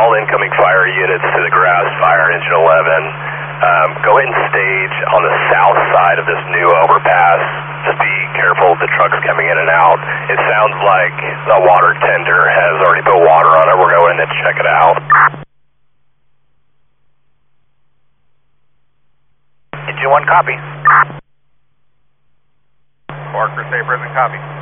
all incoming fire units to the grass fire, engine 11. Go ahead and stage on the south side of this new overpass. Just be careful of the trucks coming in and out. It sounds like the water tender has already put water on it. We're going to check it out. Engine 1, copy. Parker, State Prison, copy.